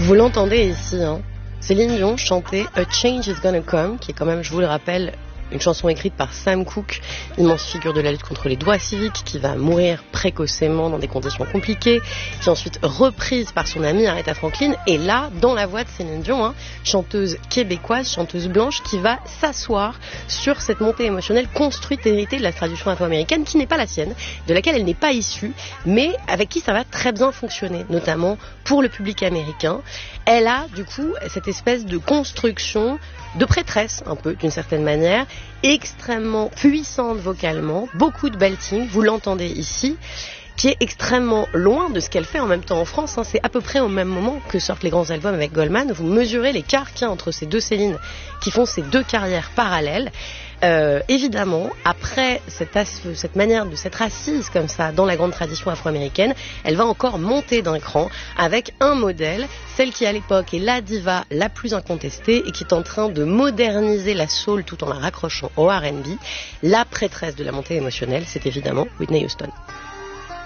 Vous l'entendez ici, hein. Céline Dion chantait A Change Is Gonna Come, qui est quand même, je vous le rappelle, une chanson écrite par Sam Cooke, immense figure de la lutte contre les droits civiques, qui va mourir précocement dans des conditions compliquées, qui est ensuite reprise par son amie Aretha Franklin, et là, dans la voix de Céline Dion, hein, chanteuse québécoise, chanteuse blanche, qui va s'asseoir sur cette montée émotionnelle construite et héritée de la tradition afro-américaine, qui n'est pas la sienne, de laquelle elle n'est pas issue, mais avec qui ça va très bien fonctionner, notamment pour le public américain. Elle a, du coup, cette espèce de construction de prêtresse, un peu, d'une certaine manière, extrêmement puissante vocalement, beaucoup de belting, vous l'entendez ici, qui est extrêmement loin de ce qu'elle fait en même temps en France. Hein. C'est à peu près au même moment que sortent les grands albums avec Goldman. Vous mesurez l'écart qu'il y a entre ces deux Céline qui font ces deux carrières parallèles. Évidemment, après cette manière de s'être assise comme ça dans la grande tradition afro-américaine, elle va encore monter d'un cran avec un modèle, celle qui à l'époque est la diva la plus incontestée et qui est en train de moderniser la soul tout en la raccrochant au R&B. La prêtresse de la montée émotionnelle, c'est évidemment Whitney Houston.